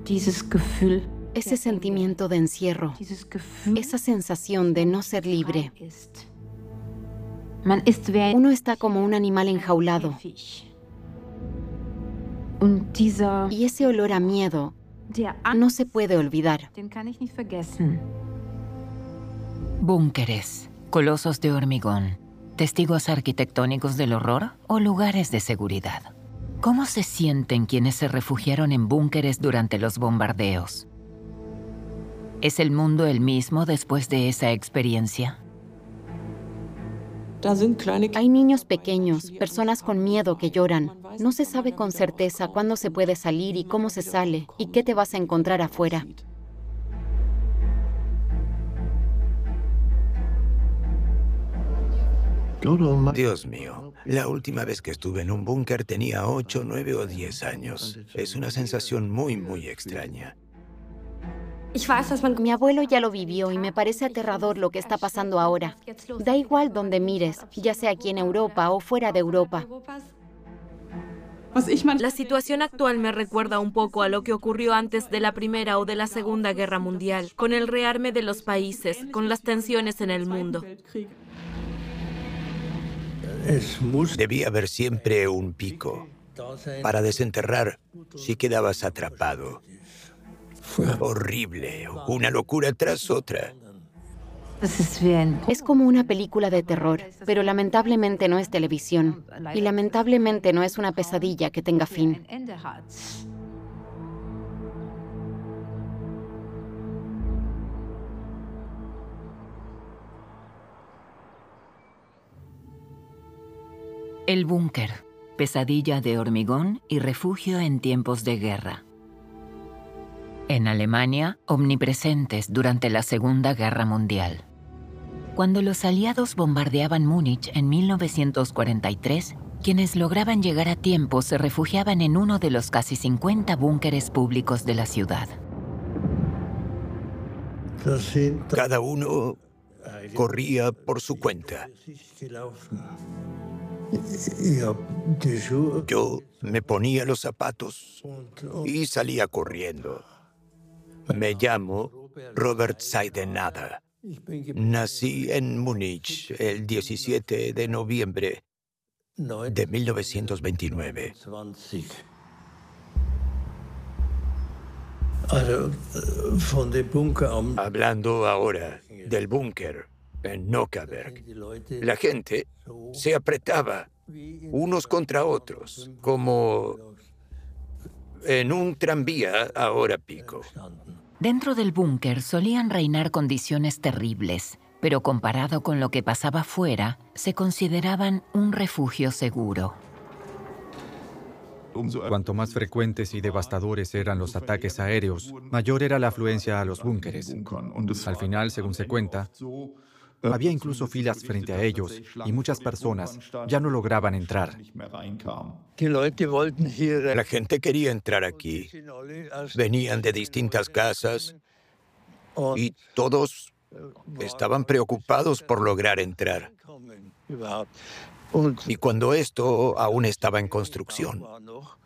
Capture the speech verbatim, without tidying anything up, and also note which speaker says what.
Speaker 1: Ese sentimiento de encierro, esa sensación de no ser libre. Uno está como un animal enjaulado. Y ese olor a miedo no se puede olvidar.
Speaker 2: Búnkeres, colosos de hormigón, testigos arquitectónicos del horror o lugares de seguridad. ¿Cómo se sienten quienes se refugiaron en búnkeres durante los bombardeos? ¿Es el mundo el mismo después de esa experiencia?
Speaker 1: Hay niños pequeños, personas con miedo que lloran. No se sabe con certeza cuándo se puede salir y cómo se sale, y qué te vas a encontrar afuera.
Speaker 3: Dios mío, la última vez que estuve en un búnker tenía ocho, nueve o diez años. Es una sensación muy, muy extraña.
Speaker 1: Mi abuelo ya lo vivió y me parece aterrador lo que está pasando ahora. Da igual donde mires, ya sea aquí en Europa o fuera de Europa.
Speaker 4: La situación actual me recuerda un poco a lo que ocurrió antes de la Primera o de la Segunda Guerra Mundial, con el rearme de los países, con las tensiones en el mundo.
Speaker 3: Debía haber siempre un pico para desenterrar si quedabas atrapado. Horrible, una locura tras otra.
Speaker 1: Es como una película de terror, pero lamentablemente no es televisión. Y lamentablemente no es una pesadilla que tenga fin.
Speaker 2: El búnker, pesadilla de hormigón y refugio en tiempos de guerra. En Alemania, omnipresentes durante la Segunda Guerra Mundial. Cuando los aliados bombardeaban Múnich en mil novecientos cuarenta y tres, quienes lograban llegar a tiempo se refugiaban en uno de los casi cincuenta búnkeres públicos de la ciudad.
Speaker 3: Cada uno corría por su cuenta. Yo me ponía los zapatos y salía corriendo. Me llamo Robert Seidenada. Nací en Múnich el diecisiete de noviembre de mil novecientos veintinueve. Hablando ahora del búnker en Nockherberg, la gente se apretaba unos contra otros, como en un tranvía a hora pico.
Speaker 2: Dentro del búnker solían reinar condiciones terribles, pero comparado con lo que pasaba fuera, se consideraban un refugio seguro.
Speaker 5: Cuanto más frecuentes y devastadores eran los ataques aéreos, mayor era la afluencia a los búnkeres. Al final, según se cuenta, había incluso filas frente a ellos y muchas personas ya no lograban entrar.
Speaker 3: La gente quería entrar aquí. Venían de distintas casas y todos estaban preocupados por lograr entrar. Y cuando esto aún estaba en construcción,